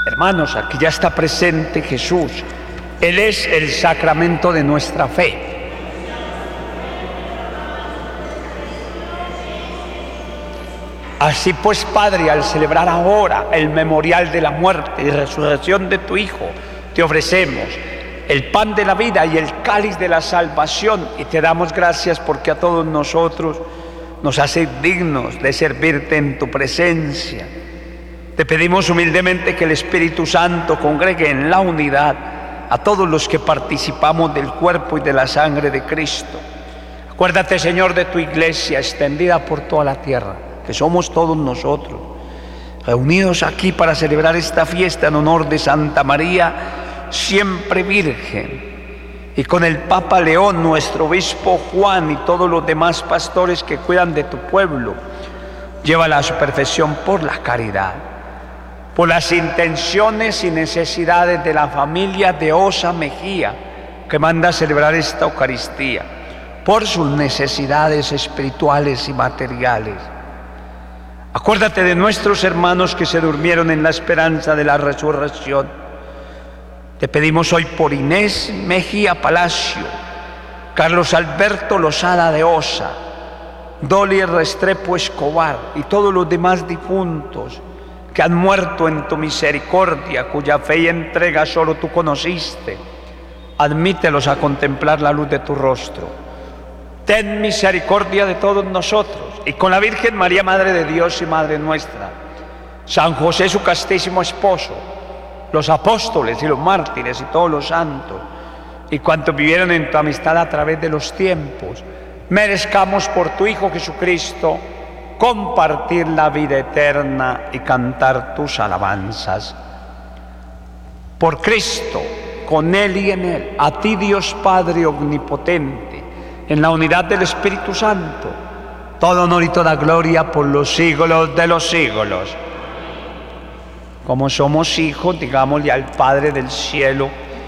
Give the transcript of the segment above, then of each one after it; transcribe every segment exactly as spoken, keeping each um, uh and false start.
Hermanos, aquí ya está presente Jesús. Él es el sacramento de nuestra fe. Así pues, Padre, al celebrar ahora el memorial de la muerte y resurrección de tu Hijo, te ofrecemos el pan de la vida y el cáliz de la salvación, y te damos gracias porque a todos nosotros nos haces dignos de servirte en tu presencia. Te pedimos humildemente que el Espíritu Santo congregue en la unidad a todos los que participamos del cuerpo y de la sangre de Cristo. Acuérdate, Señor, de tu iglesia extendida por toda la tierra, que somos todos nosotros, reunidos aquí para celebrar esta fiesta en honor de Santa María, siempre Virgen, y con el Papa León, nuestro obispo Juan y todos los demás pastores que cuidan de tu pueblo. Llévala a su perfección por la caridad, por las intenciones y necesidades de la familia de Osa Mejía, que manda a celebrar esta Eucaristía, por sus necesidades espirituales y materiales. Acuérdate de nuestros hermanos que se durmieron en la esperanza de la resurrección. Te pedimos hoy por Inés Mejía Palacio, Carlos Alberto Lozada de Osa, Dolly Restrepo Escobar y todos los demás difuntos que han muerto en tu misericordia, cuya fe y entrega solo tú conociste. Admítelos a contemplar la luz de tu rostro. Ten misericordia de todos nosotros, y con la Virgen María, Madre de Dios y Madre nuestra, San José, su castísimo esposo, los apóstoles y los mártires y todos los santos, y cuantos vivieron en tu amistad a través de los tiempos, merezcamos por tu Hijo Jesucristo compartir la vida eterna y cantar tus alabanzas. Por Cristo, con Él y en Él, a ti Dios Padre omnipotente, en la unidad del Espíritu Santo, todo honor y toda gloria por los siglos de los siglos. Como somos hijos, digámosle al Padre del cielo,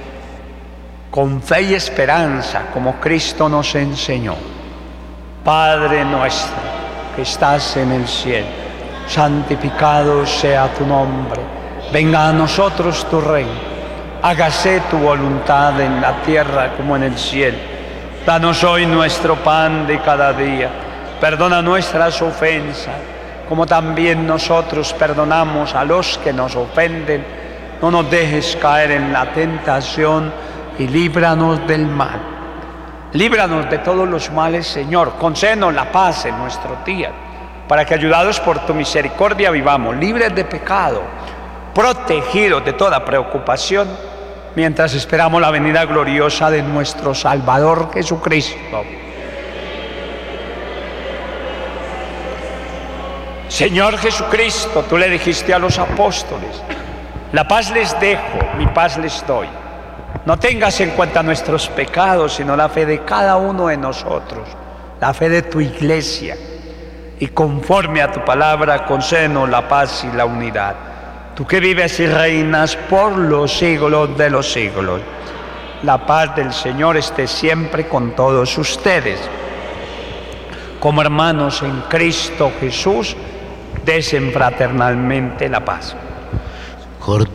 con fe y esperanza, como Cristo nos enseñó: Padre nuestro, que estás en el cielo, santificado sea tu nombre. Venga a nosotros tu reino. Hágase tu voluntad en la tierra como en el cielo. Danos hoy nuestro pan de cada día. Perdona nuestras ofensas, como también nosotros perdonamos a los que nos ofenden. No nos dejes caer en la tentación y líbranos del mal. Líbranos de todos los males, Señor. Concédenos la paz en nuestro día, para que, ayudados por tu misericordia, vivamos libres de pecado, protegidos de toda preocupación, mientras esperamos la venida gloriosa de nuestro Salvador Jesucristo. Señor Jesucristo, tú le dijiste a los apóstoles: la paz les dejo, mi paz les doy. No tengas en cuenta nuestros pecados, sino la fe de cada uno de nosotros, la fe de tu iglesia. Y conforme a tu palabra, concédenos la paz y la unidad. Tú que vives y reinas por los siglos de los siglos. La paz del Señor esté siempre con todos ustedes. Como hermanos en Cristo Jesús, desen fraternalmente la paz.